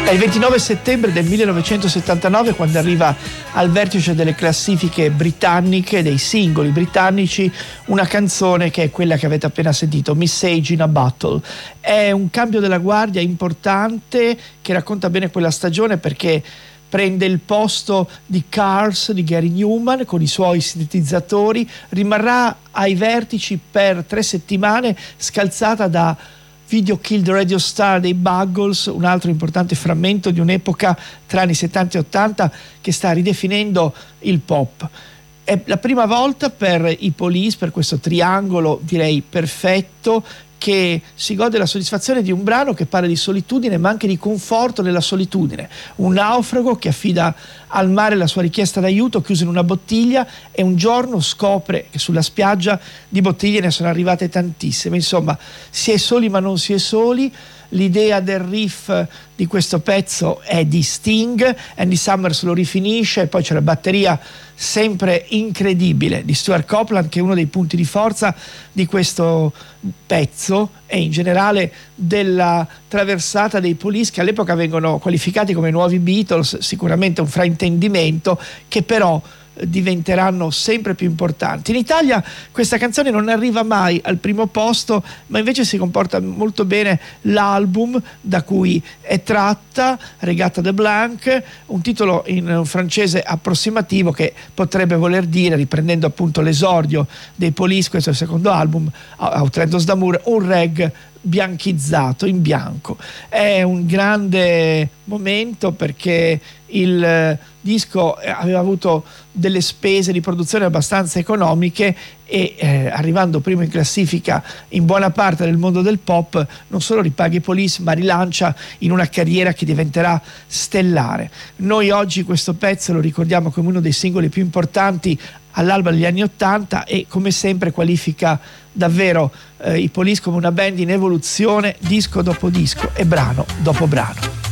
È il 29 settembre del 1979 quando arriva al vertice delle classifiche britanniche, dei singoli britannici, una canzone che è quella che avete appena sentito, Miss Age in a Bottle. È un cambio della guardia importante che racconta bene quella stagione perché prende il posto di Cars di Gary Newman con i suoi sintetizzatori, rimarrà ai vertici per 3 settimane, scalzata da Video Kill the Radio Star dei Buggles, un altro importante frammento di un'epoca tra anni 70 e 80 che sta ridefinendo il pop. È la prima volta per i Police, per questo triangolo direi perfetto, che si gode la soddisfazione di un brano che parla di solitudine ma anche di conforto nella solitudine. Un naufrago che affida al mare la sua richiesta d'aiuto chiuso in una bottiglia e un giorno scopre che sulla spiaggia di bottiglie ne sono arrivate tantissime. Insomma, si è soli ma non si è soli. L'idea del riff di questo pezzo è di Sting, Andy Summers lo rifinisce e poi c'è la batteria sempre incredibile di Stuart Copeland, che è uno dei punti di forza di questo pezzo e in generale della traversata dei Police, che all'epoca vengono qualificati come nuovi Beatles, sicuramente un fraintendimento che però diventeranno sempre più importanti. In Italia questa canzone non arriva mai al primo posto, ma invece si comporta molto bene l'album da cui è tratta, Regatta de Blanc, un titolo in francese approssimativo che potrebbe voler dire, riprendendo appunto l'esordio dei Police, questo è il secondo album, Outlandos d'Amour, un reg bianchizzato in bianco. È un grande momento perché il disco aveva avuto delle spese di produzione abbastanza economiche e arrivando primo in classifica in buona parte del mondo del pop non solo ripaghi i Police ma rilancia in una carriera che diventerà stellare. Noi oggi questo pezzo lo ricordiamo come uno dei singoli più importanti all'alba degli anni '80 e come sempre qualifica davvero i Police come una band in evoluzione disco dopo disco e brano dopo brano.